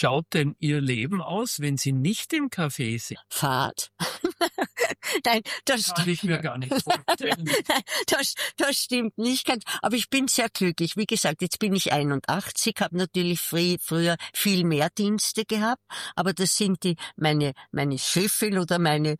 schaut denn Ihr Leben aus, wenn Sie nicht im Café sind? Fahrt. Nein, das Kann ich mir gar nicht vorstellen. Nein, das stimmt nicht ganz. Aber ich bin sehr glücklich. Wie gesagt, jetzt bin ich 81, habe natürlich früher viel mehr Dienste gehabt. Aber das sind meine Chefin oder meine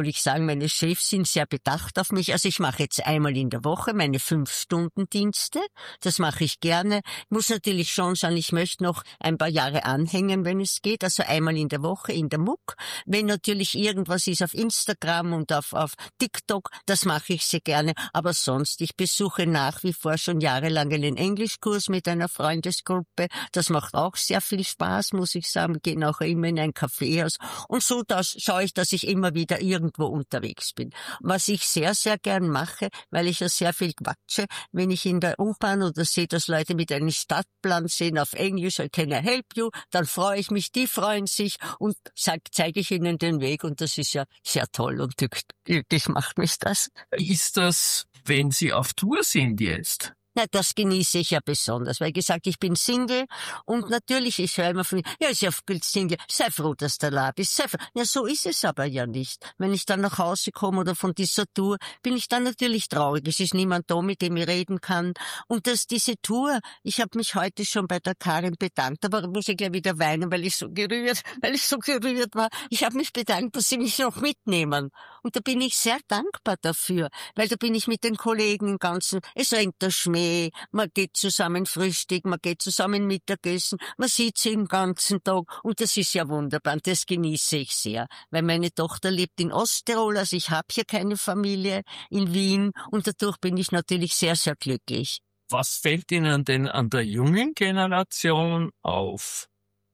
Chefs sind sehr bedacht auf mich. Also ich mache jetzt einmal in der Woche meine 5-Stunden-Dienste. Das mache ich gerne. Muss natürlich schon sein, ich möchte noch ein paar Jahre anhängen, wenn es geht. Also einmal in der Woche in der MUK. Wenn natürlich irgendwas ist auf Instagram und auf TikTok, das mache ich sehr gerne. Aber sonst, ich besuche nach wie vor schon jahrelang einen Englischkurs mit einer Freundesgruppe. Das macht auch sehr viel Spaß, muss ich sagen. Wir gehen auch immer in ein Kaffeehaus. Und so schaue ich, dass ich immer wieder irgendwo unterwegs bin. Was ich sehr, sehr gern mache, weil ich ja sehr viel quatsche, wenn ich in der U-Bahn oder sehe, dass Leute mit einem Stadtplan sehen auf Englisch, I can I help you, dann freue ich mich, die freuen sich und zeige ich ihnen den Weg und das ist ja sehr toll und glücklich macht mich das. Ist das, wenn Sie auf Tour sind jetzt? Na, das genieße ich ja besonders, weil gesagt, ich bin Single und natürlich, ich höre immer von, ja, ist ja Single, sei froh, dass du da bist, sei froh. Ja, so ist es aber ja nicht. Wenn ich dann nach Hause komme oder von dieser Tour, bin ich dann natürlich traurig. Es ist niemand da, mit dem ich reden kann. Und diese Tour, ich habe mich heute schon bei der Karin bedankt, aber muss ich gleich wieder weinen, weil ich so gerührt war. Ich habe mich bedankt, dass sie mich noch mitnehmen. Und da bin ich sehr dankbar dafür, weil da bin ich mit den Kollegen im Ganzen, es rennt der Schmäh, man geht zusammen frühstücken, man geht zusammen Mittagessen, man sieht sie den ganzen Tag und das ist ja wunderbar und das genieße ich sehr, weil meine Tochter lebt in Osttirol, also ich habe hier keine Familie in Wien und dadurch bin ich natürlich sehr, sehr glücklich. Was fällt Ihnen denn an der jungen Generation auf?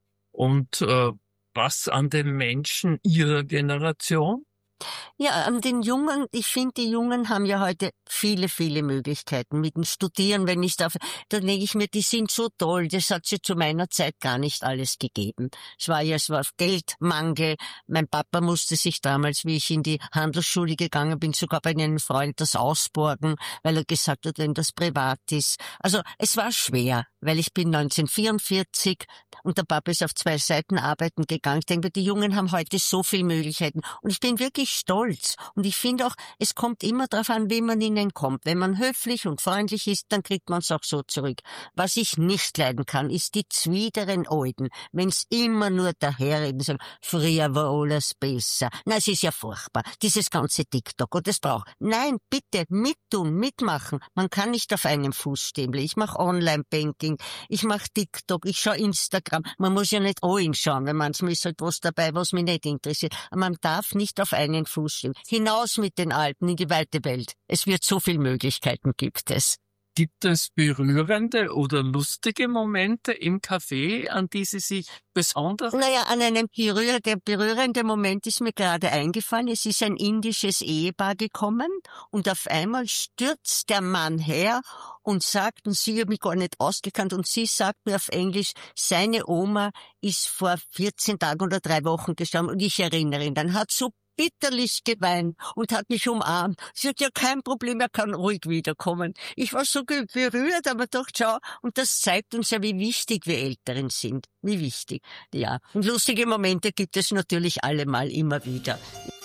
Und was an den Menschen Ihrer Generation? Ja, an den Jungen, ich finde, die Jungen haben ja heute viele, viele Möglichkeiten mit dem Studieren, wenn ich darf. Da denke ich mir, die sind so toll, das hat sie zu meiner Zeit gar nicht alles gegeben. Es war Geldmangel. Mein Papa musste sich damals, wie ich in die Handelsschule gegangen bin, sogar bei einem Freund das ausborgen, weil er gesagt hat, wenn das privat ist. Also es war schwer, weil ich bin 1944 und der Papa ist auf 2 Seiten arbeiten gegangen. Ich denke, die Jungen haben heute so viele Möglichkeiten und ich bin wirklich stolz. Und ich finde auch, es kommt immer darauf an, wie man ihnen kommt. Wenn man höflich und freundlich ist, dann kriegt man es auch so zurück. Was ich nicht leiden kann, ist die zwiederen Alten. Wenn es immer nur daherreden, sagen, früher war alles besser. Na, es ist ja furchtbar. Dieses ganze TikTok und das braucht. Nein, bitte, mittun, mitmachen. Man kann nicht auf einem Fuß stehen. Ich mache Online-Banking, ich mache TikTok, ich schaue Instagram. Man muss ja nicht allen schauen, weil manchmal ist halt was dabei, was mich nicht interessiert. Aber man darf nicht auf einen Fuß stehen. Hinaus mit den Alten in die weite Welt. Es wird so viele Möglichkeiten, gibt es. Gibt es berührende oder lustige Momente im Café, an die Sie sich besonders... Naja, an einem berührenden Moment ist mir gerade eingefallen. Es ist ein indisches Ehepaar gekommen und auf einmal stürzt der Mann her und sagt, und sie hat mich gar nicht ausgekannt, und sie sagt mir auf Englisch, seine Oma ist vor 14 Tagen oder 3 Wochen gestorben und ich erinnere ihn. Dann hat so bitterlich geweint und hat mich umarmt. Sie hat ja kein Problem, er kann ruhig wiederkommen. Ich war so berührt, aber doch, schau, und das zeigt uns ja, wie wichtig wir Älteren sind. Wie wichtig, ja. Und lustige Momente gibt es natürlich allemal immer wieder.